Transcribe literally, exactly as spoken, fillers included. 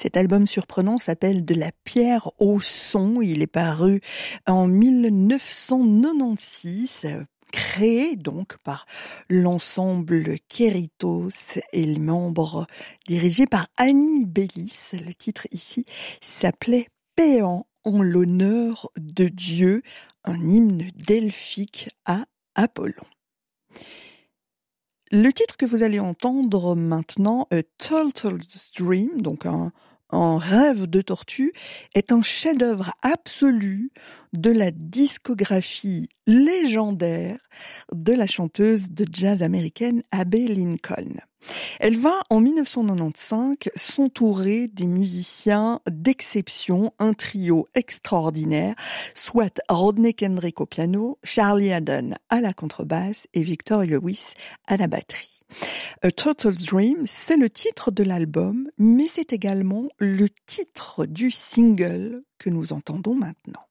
Cet album surprenant s'appelle De la pierre au son. Il est paru en mille neuf cent quatre-vingt-seize, créé donc par l'ensemble Queritos et les membres dirigés par Annie Bélis. Le titre ici s'appelait Péant en l'honneur de Dieu, un hymne delphique à Apollon. Le titre que vous allez entendre maintenant, A Turtle's Dream, donc un, un rêve de tortue, est un chef-d'œuvre absolu de la discographie légendaire de la chanteuse de jazz américaine Abbey Lincoln. Elle va, en mille neuf cent quatre-vingt-quinze, s'entourer des musiciens d'exception, un trio extraordinaire, soit Rodney Kendrick au piano, Charlie Haddon à la contrebasse et Victor Lewis à la batterie. A Turtle's Dream, c'est le titre de l'album, mais c'est également le titre du single que nous entendons maintenant.